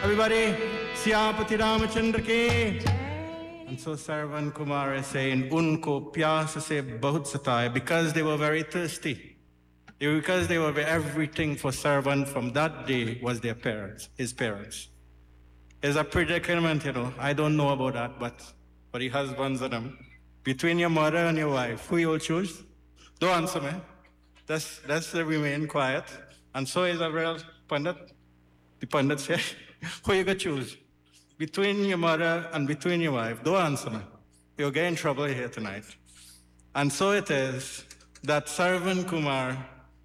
Everybody, Siyapati Ramachandra ke. And so Sarvan Kumar is saying, Unko pyas se bahut sataya, because they were very thirsty. Because they were everything for Sarvan from that day was their parents, his parents. It's a predicament, I don't know about that, but for the husbands of them, between your mother and your wife, who you'll choose? Don't answer me. Let's remain quiet. And so is a real pundit. The pundit said, who you gonna choose? Between your mother and between your wife. Don't answer me. You'll get in trouble here tonight. And so it is that Sarvan Kumar,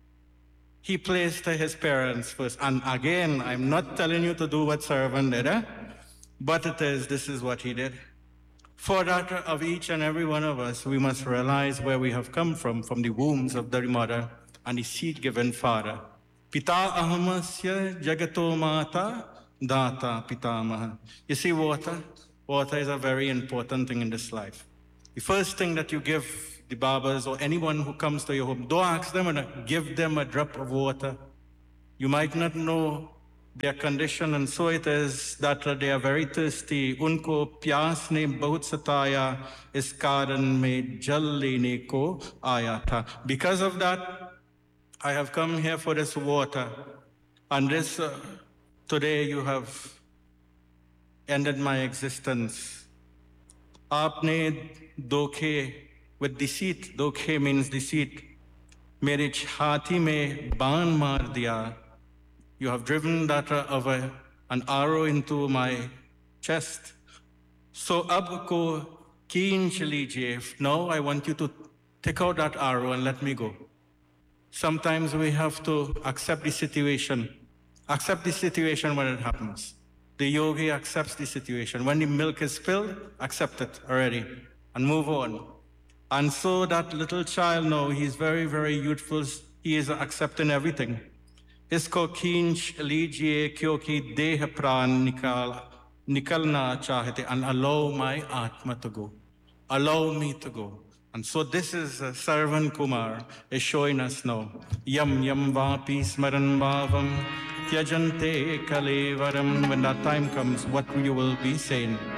he placed his parents first. And again, I'm not telling you to do what Sarvan did, but this is what he did. For that of each and every one of us, we must realize where we have come from the wombs of the mother and the seed-given father. Pita ahamasya jagato mata data pitamaha. You see, water is a very important thing in this life. The first thing that you give the Babas or anyone who comes to your home, don't ask them to give them a drop of water. You might not know their condition, and so it is that they are very thirsty. Unko pyas ne bahut sataya, is karan mein jal lene ko aaya tha. Because of that, I have come here for this water, and this today you have ended my existence. Aapne dokhe, with deceit, dokhe means deceit, mere chhati mein baan maar diya. You have driven that of an arrow into my chest. So ab ko keench lijiye. Now I want you to take out that arrow and let me go. Sometimes we have to accept the situation. Accept the situation when it happens. The yogi accepts the situation. When the milk is spilled, accept it already and move on. And so that little child now, he's very, very youthful. He is accepting everything. Isko khinch lijiye kyonki deh pran nikalna chahte, and allow my atma to go. Allow me to go. And so this is Sarvan Kumar is showing us now. Yam yam vapi smaran bhavam tyajante kalevaram. When that time comes, what you will be saying.